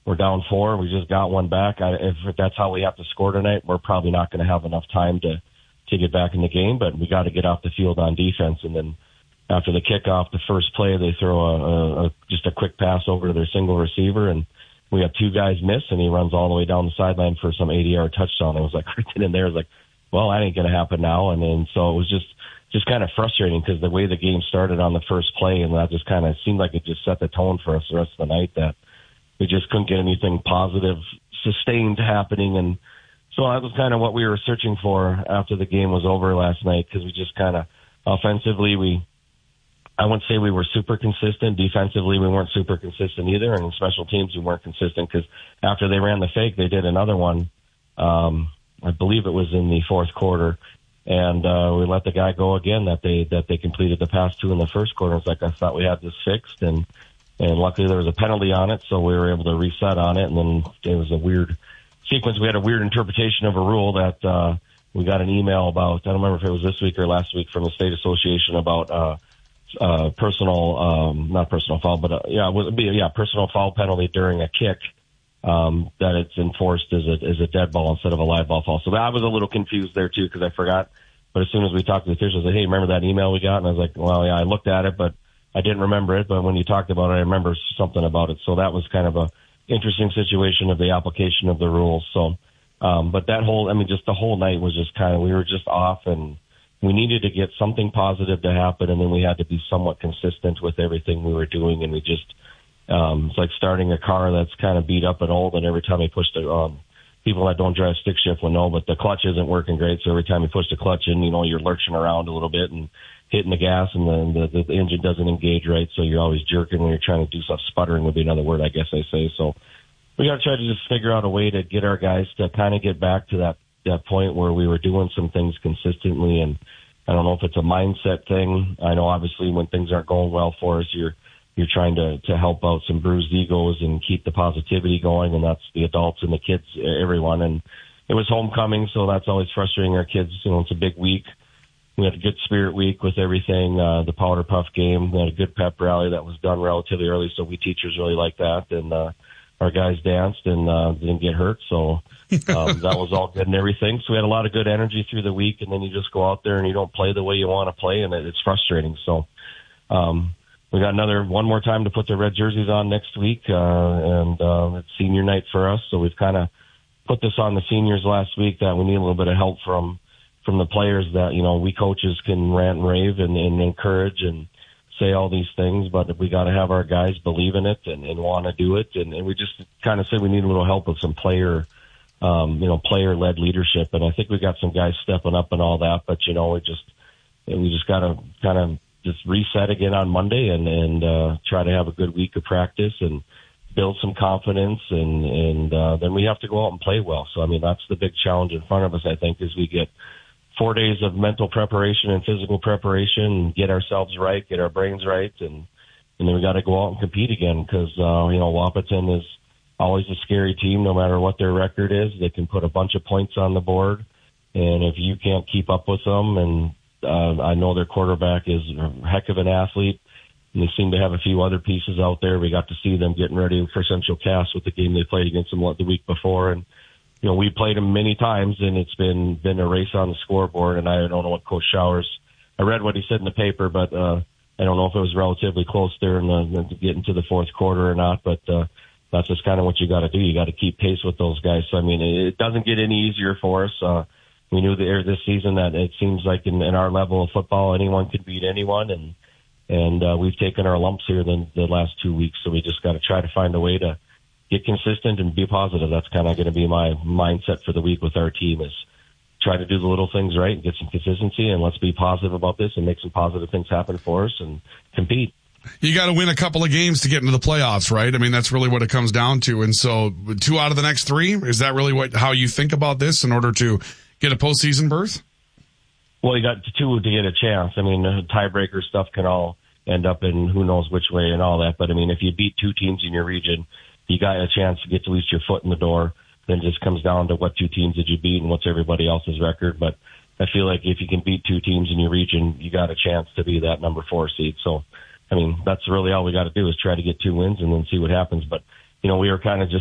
we're down 4. We just got one back. If that's how we have to score tonight, we're probably not going to have enough time to get back in the game, but we got to get off the field on defense. And then after the kickoff, the first play, they throw just a quick pass over to their single receiver, and we have 2 guys miss, and he runs all the way down the sideline for some 80-yard touchdown. It was like right then and there, it was like, well, that ain't going to happen now. And then so it was just kind of frustrating because the way the game started on the first play, and that just kind of seemed like it just set the tone for us the rest of the night, that we just couldn't get anything positive, sustained happening. And so that was kind of what we were searching for after the game was over last night, because we just kind of offensively, I wouldn't say we were super consistent. Defensively, we weren't super consistent either. And in special teams, we weren't consistent because after they ran the fake, they did another one. I believe it was in the fourth quarter. And we let the guy go again that they completed the pass to in the first quarter. It's like I thought we had this fixed. And luckily there was a penalty on it, so we were able to reset on it. And then it was a weird sequence. We had a weird interpretation of a rule that we got an email about. I don't remember if it was this week or last week from the state association about not personal foul, but personal foul penalty during a kick, that it's enforced as a dead ball instead of a live ball foul. So I was a little confused there too, because I forgot. But as soon as we talked to the officials, I said, hey, remember that email we got? And I was like, well, yeah, I looked at it, but I didn't remember it. But when you talked about it, I remember something about it. So that was kind of a interesting situation of the application of the rules. So, but that whole, just the whole night was just kind of, we were just off, and we needed to get something positive to happen, and then we had to be somewhat consistent with everything we were doing. And we just, it's like starting a car that's kind of beat up and old, and every time you push the, people that don't drive stick shift will know, but the clutch isn't working great. So every time you push the clutch in, you're lurching around a little bit and hitting the gas, and then the engine doesn't engage right. So you're always jerking when you're trying to do stuff. Sputtering would be another word, I guess I say. So we got to try to just figure out a way to get our guys to kind of get back to that point where we were doing some things consistently. And I don't know if it's a mindset thing. I know obviously when things aren't going well for us, you're trying to help out some bruised egos and keep the positivity going, and that's the adults and the kids, everyone. And it was homecoming, so that's always frustrating our kids. It's a big week. We had a good spirit week with everything, the Powder Puff game. We had a good pep rally that was done relatively early, so we teachers really like that. And our guys danced and didn't get hurt, so that was all good and everything. So we had a lot of good energy through the week, and then you just go out there and you don't play the way you want to play, and it's frustrating. So we got one more time to put the red jerseys on next week, and it's senior night for us. So we've kind of put this on the seniors last week that we need a little bit of help from the players that, we coaches can rant and rave and encourage and say all these things, but we got to have our guys believe in it and want to do it. And we just kind of said we need a little help with some player-led leadership. And I think we got some guys stepping up and all that, but, we just got to kind of just reset again on Monday and try to have a good week of practice and build some confidence. And then we have to go out and play well. So, that's the big challenge in front of us, I think, is we get 4 days of mental preparation and physical preparation, get ourselves right, get our brains right, and then we got to go out and compete again because, Wahpeton is always a scary team no matter what their record is. They can put a bunch of points on the board, and if you can't keep up with them, and I know their quarterback is a heck of an athlete, and they seem to have a few other pieces out there. We got to see them getting ready for Central Cass with the game they played against them the week before, and we played them many times, and it's been a race on the scoreboard. And I don't know what Coach Showers, I read what he said in the paper, but I don't know if it was relatively close there in getting to the fourth quarter or not. But that's just kind of what you got to do. You got to keep pace with those guys. So it doesn't get any easier for us. We knew this season that it seems like in our level of football, anyone could beat anyone, and we've taken our lumps here the last 2 weeks. So we just got to try to find a way to get consistent and be positive. That's kind of going to be my mindset for the week with our team, is try to do the little things right and get some consistency, and let's be positive about this and make some positive things happen for us and compete. You got to win a couple of games to get into the playoffs, right? That's really what it comes down to. And so 2 out of the next 3, is that really how you think about this in order to get a postseason berth? Well, you got 2 to get a chance. Tiebreaker stuff can all end up in who knows which way and all that. But if you beat 2 teams in your region, you got a chance to get at least your foot in the door. Then it just comes down to what 2 teams did you beat and what's everybody else's record. But I feel like if you can beat 2 teams in your region, you got a chance to be that number 4 seed. So, that's really all we got to do is try to get 2 wins and then see what happens. But, we were kind of just